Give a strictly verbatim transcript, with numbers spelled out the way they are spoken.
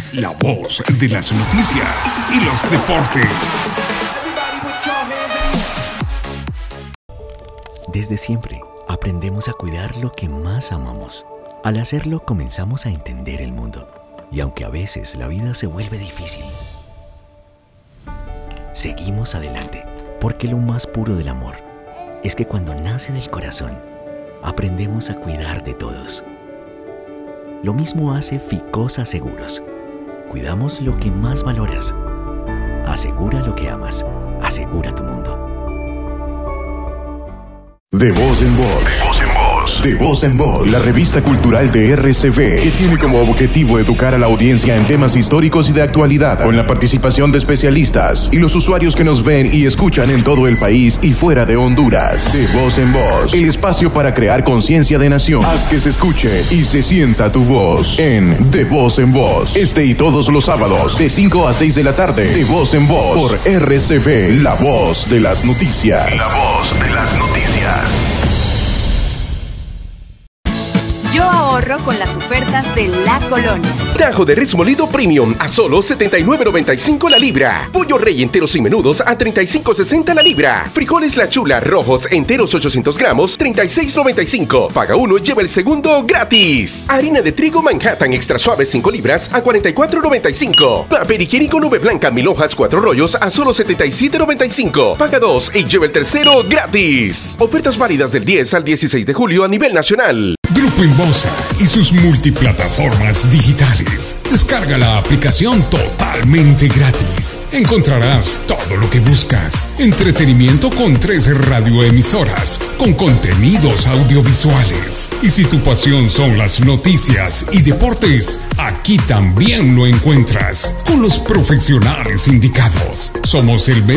la voz de las noticias y los deportes. Desde siempre, aprendemos a cuidar lo que más amamos. Al hacerlo, comenzamos a entender el mundo. Y aunque a veces la vida se vuelve difícil, seguimos adelante, porque lo más puro del amor es que cuando nace del corazón, aprendemos a cuidar de todos. Lo mismo hace Ficosa Seguros. Cuidamos lo que más valoras. Asegura lo que amas. Asegura tu mundo. De voz en voz. De voz en voz. De voz en voz. La revista cultural de R C V, que tiene como objetivo educar a la audiencia en temas históricos y de actualidad, con la participación de especialistas y los usuarios que nos ven y escuchan en todo el país y fuera de Honduras. De voz en voz. El espacio para crear conciencia de nación. Haz que se escuche y se sienta tu voz en De voz en voz. Este y todos los sábados, de cinco a seis de la tarde. De voz en voz. Por R C V, la voz de las noticias. La voz de las noticias. Yo ahorro con las ofertas de La Colonia. Tajo de res molido premium a solo setenta y nueve noventa y cinco la libra. Pollo rey enteros y menudos a treinta y cinco sesenta la libra. Frijoles La Chula rojos enteros ochocientos gramos, treinta y seis noventa y cinco. Paga uno y lleva el segundo gratis. Harina de trigo Manhattan extra suave cinco libras a cuarenta y cuatro noventa y cinco. Papel higiénico nube blanca mil hojas cuatro rollos a solo setenta y siete noventa y cinco. Paga dos y lleva el tercero gratis. Ofertas válidas del diez al dieciséis de julio a nivel nacional. Grupo Inbosa y sus multiplataformas digitales. Descarga la aplicación totalmente gratis. Encontrarás todo lo que buscas. Entretenimiento con trece radioemisoras, con contenidos audiovisuales. Y si tu pasión son las noticias y deportes, aquí también lo encuentras, con los profesionales indicados. Somos el